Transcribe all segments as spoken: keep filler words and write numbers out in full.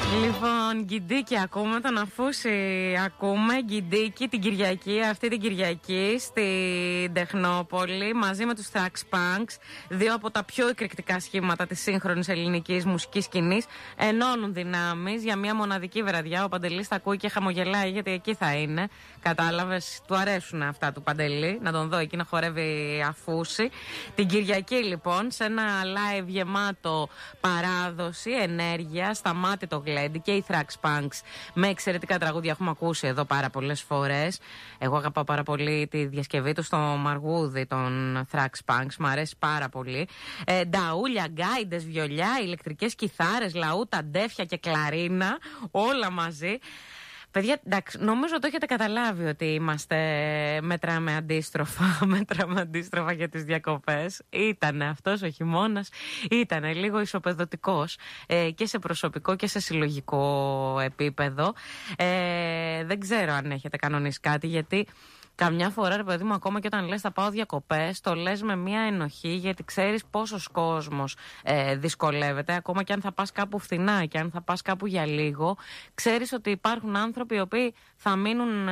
Λοιπόν, Γκιντίκι, ακούμε τον Αφούση. Ακούμε Γκιντίκι την Κυριακή, αυτή την Κυριακή στην Τεχνόπολη, μαζί με τους Thrax Punks. Δύο από τα πιο εκρηκτικά σχήματα της σύγχρονης ελληνικής μουσικής σκηνής. Ενώνουν δυνάμεις για μια μοναδική βραδιά. Ο Παντελής τα ακούει και χαμογελάει, γιατί εκεί θα είναι. Κατάλαβες, του αρέσουν αυτά του Παντελή. Να τον δω εκεί να χορεύει Αφούση. Την Κυριακή, λοιπόν, σε ένα live γεμάτο παράδοση, ενέργεια, στα μάτια το γλέντι, και οι Thrax Punks με εξαιρετικά τραγούδια έχουμε ακούσει εδώ πάρα πολλές φορές. Εγώ αγαπάω πάρα πολύ τη διασκευή του στο Μαργούδι των Thrax Punks, μου αρέσει πάρα πολύ. Ε, νταούλια, γκάιντες, βιολιά, ηλεκτρικές κιθάρες, λαούτα, ντέφια και κλαρίνα, όλα μαζί. Παιδιά, εντάξει, νομίζω το έχετε καταλάβει ότι είμαστε μέτραμε αντίστροφα, μέτραμε αντίστροφα για τις διακοπές. Ήτανε αυτός ο χειμώνας, ήτανε λίγο ισοπεδωτικός ε, και σε προσωπικό και σε συλλογικό επίπεδο. Ε, δεν ξέρω αν έχετε κανονίσει κάτι, γιατί καμιά φορά, ρε παιδί μου, ακόμα και όταν λες θα πάω διακοπές, το λες με μια ενοχή, γιατί ξέρεις πόσος κόσμος ε, δυσκολεύεται. Ακόμα και αν θα πας κάπου φθηνά και αν θα πας κάπου για λίγο, ξέρεις ότι υπάρχουν άνθρωποι οι οποίοι θα μείνουν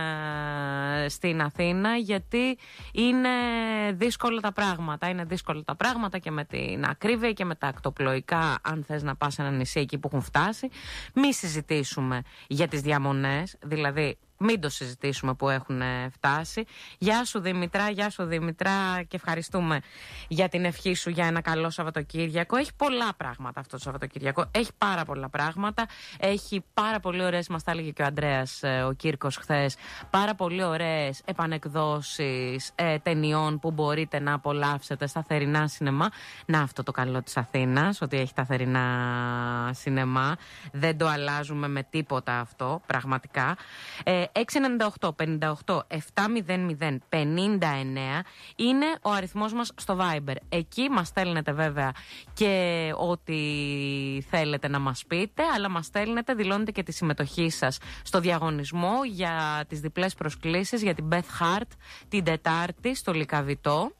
ε, στην Αθήνα, γιατί είναι δύσκολα τα πράγματα. Είναι δύσκολα τα πράγματα και με την ακρίβεια και με τα ακτοπλοϊκά, αν θες να πας σε ένα νησί εκεί που έχουν φτάσει. Μη συζητήσουμε για τις διαμονές, δηλαδή μην το συζητήσουμε που έχουν φτάσει. Γεια σου Δημητρά, γεια σου Δημητρά, και ευχαριστούμε για την ευχή σου για ένα καλό Σαββατοκύριακο. Έχει πολλά πράγματα αυτό το Σαββατοκύριακο. Έχει πάρα πολλά πράγματα. Έχει πάρα πολύ ωραίες, μας τα έλεγε και ο Ανδρέας ο Κύρκος χθες, πάρα πολύ ωραίες επανεκδόσεις ε, ταινιών που μπορείτε να απολαύσετε στα θερινά σινεμά. Να, αυτό το καλό της Αθήνας, ότι έχει τα θερινά σινεμά. Δεν το αλλάζουμε με τίποτα αυτό, πραγματικά. Ε, έξι εννιά οκτώ πενήντα οκτώ επτακόσια πενήντα εννέα είναι ο αριθμός μας στο Viber. Εκεί μας στέλνετε βέβαια και ό,τι θέλετε να μας πείτε, αλλά μας στέλνετε, δηλώνετε και τη συμμετοχή σας στο διαγωνισμό για τις διπλές προσκλήσεις για την Beth Hart την Τετάρτη στο Λυκαβητό.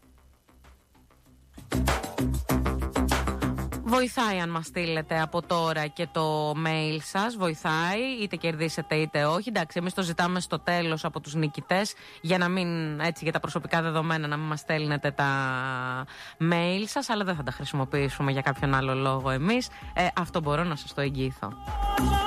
Βοηθάει αν μας στείλετε από τώρα και το mail σας, βοηθάει, είτε κερδίσετε είτε όχι. Εντάξει, εμείς το ζητάμε στο τέλος από τους νικητές, για να μην, έτσι, για τα προσωπικά δεδομένα, να μην μας στέλνετε τα mail σας, αλλά δεν θα τα χρησιμοποιήσουμε για κάποιον άλλο λόγο εμείς. Ε, αυτό μπορώ να σας το εγγυηθώ.